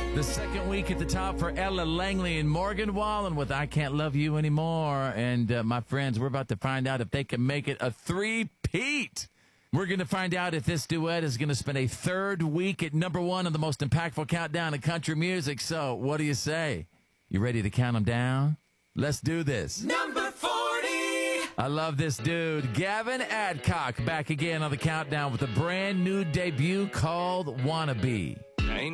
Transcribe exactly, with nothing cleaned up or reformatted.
The second week at the top for Ella Langley and Morgan Wallen with I Can't Love You Anymore. And uh, my friends, we're about to find out if they can make it a three-peat. We're going to find out if this duet is going to spend a third week at number one on the most impactful countdown in country music. So what do you say? You ready to count them down? Let's do this. Number forty. I love this dude. Gavin Adcock back again on the countdown with a brand new debut called Wannabe.